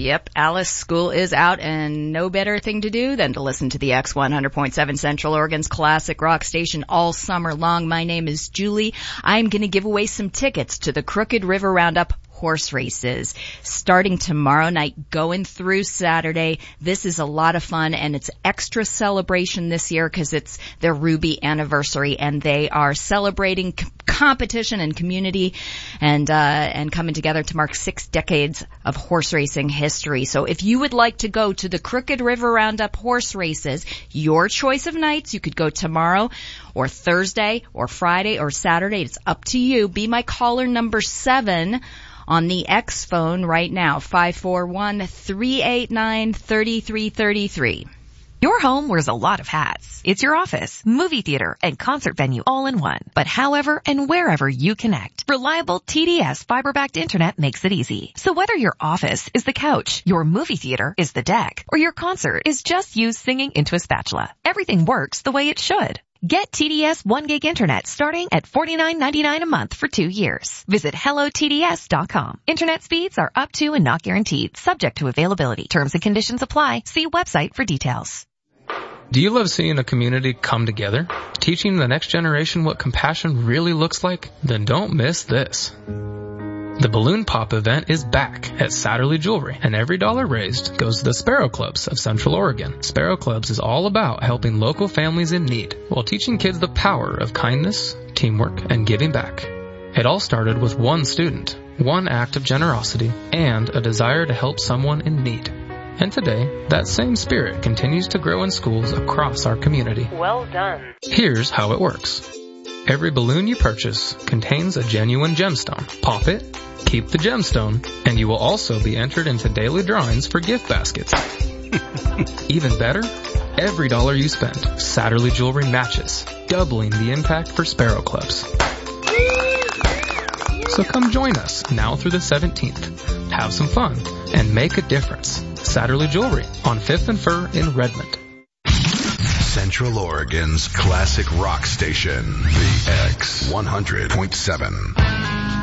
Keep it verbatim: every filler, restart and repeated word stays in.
Yep, Alice, school is out, and no better thing to do than to listen to the X one hundred point seven Central Oregon's classic rock station all summer long. My name is Julie. I'm going to give away some tickets to the Crooked River Roundup horse races starting tomorrow night, going through Saturday. This is a lot of fun, and it's extra celebration this year because it's their Ruby anniversary, and they are celebrating c- competition and community and uh and coming together to mark six decades of horse racing history. So if you would like to go to the Crooked River Roundup horse races, your choice of nights, you could go tomorrow or Thursday or Friday or Saturday. It's up to you. Be my caller number seven on the X phone right now, five four one, three eight nine, three three three three. Your home wears a lot of hats. It's your office, movie theater, and concert venue all in one. But however and wherever you connect, reliable T D S fiber-backed internet makes it easy. So whether your office is the couch, your movie theater is the deck, or your concert is just you singing into a spatula, everything works the way it should. Get T D S one gig internet starting at forty-nine ninety-nine a month for two years. Visit hello T D S dot com. Internet speeds are up to and not guaranteed, subject to availability. Terms and conditions apply. See website for details. Do you love seeing a community come together? Teaching the next generation what compassion really looks like? Then don't miss this. The Balloon Pop event is back at Satterley Jewelry, and every dollar raised goes to the Sparrow Clubs of Central Oregon. Sparrow Clubs is all about helping local families in need while teaching kids the power of kindness, teamwork, and giving back. It all started with one student, one act of generosity, and a desire to help someone in need. And today, that same spirit continues to grow in schools across our community. Well done. Here's how it works. Every balloon you purchase contains a genuine gemstone. Pop it, keep the gemstone, and you will also be entered into daily drawings for gift baskets. Even better, every dollar you spend, Satterley Jewelry matches, doubling the impact for Sparrow Clubs. So come join us now through the seventeenth. Have some fun and make a difference. Satterley Jewelry on fifth and Fur in Redmond. Central Oregon's classic rock station, the X one hundred point seven.